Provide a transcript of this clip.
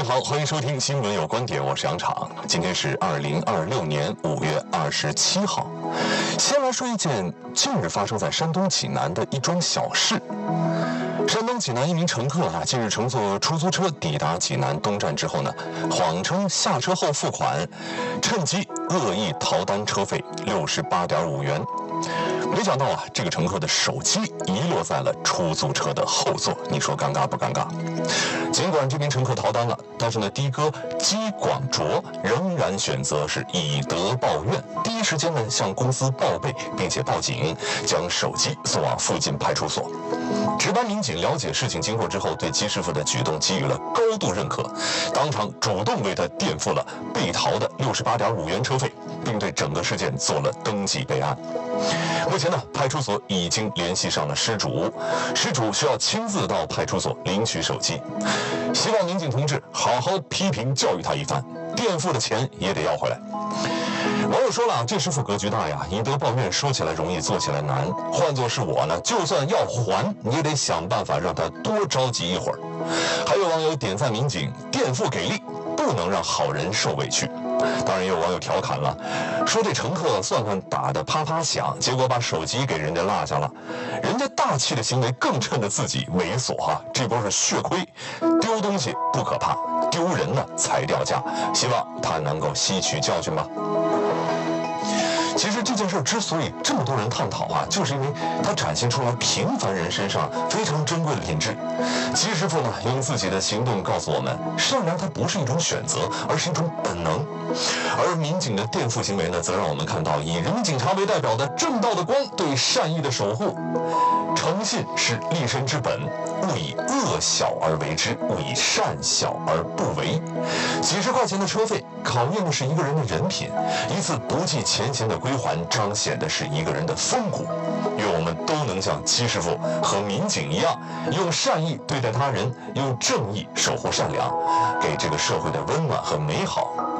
好，欢迎收听新闻有观点，我是杨昶。今天是2026年5月27号。先来说一件近日发生在山东济南的一桩小事。山东济南一名乘客近日乘坐出租车抵达济南东站之后呢，谎称下车后付款，趁机恶意逃单车费68.5元。没想到这个乘客的手机遗落在了出租车的后座，你说尴尬不尴尬？尽管这名乘客逃单了，但是呢，的哥姬广卓仍然选择是以德报怨，第一时间呢向公司报备，并且报警，将手机送往附近派出所。值班民警了解事情经过之后，对姬师傅的举动给予了高度认可，当场主动为他垫付了被逃的68.5元车费，并对整个事件做了登记备案。目前呢，派出所已经联系上了失主，失主需要亲自到派出所领取手机。希望民警同志好好批评教育他一番，垫付的钱也得要回来。网友说了，这师傅格局大呀，以德报怨说起来容易，做起来难。换作是我呢，就算要还，你也得想办法让他多着急一会儿。还有网友点赞民警垫付给力，不能让好人受委屈。当然也有网友调侃了，说这乘客算盘打得啪啪响，结果把手机给人家落下了，人家大气的行为更衬得自己猥琐这波是血亏。丢东西不可怕，丢人呢才掉价，希望他能够吸取教训吧。其实这件事之所以这么多人探讨就是因为它展现出来平凡人身上非常珍贵的品质。姬师傅呢，用自己的行动告诉我们，善良它不是一种选择，而是一种本能。而民警的垫付行为呢，则让我们看到以人民警察为代表的正道的光对善意的守护。诚信是立身之本，勿以恶小而为之，勿以善小而不为。几十块钱的车费，考验的是一个人的人品；一次不计前嫌的归还，彰显的是一个人的风骨。愿我们都能像姬师傅和民警一样，用善意对待他人，用正义守护善良，给这个社会的温暖和美好